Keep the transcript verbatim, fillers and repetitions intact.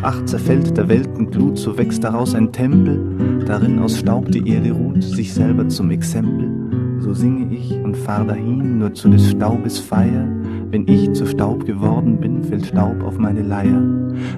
acht zerfällt der Welten Glut, so wächst daraus ein Tempel, darin aus Staub die Erde ruht, sich selber zum Exempel. So singe ich und fahr dahin, nur zu des Staubes Feier. Wenn ich zu Staub geworden bin, fällt Staub auf meine Leier.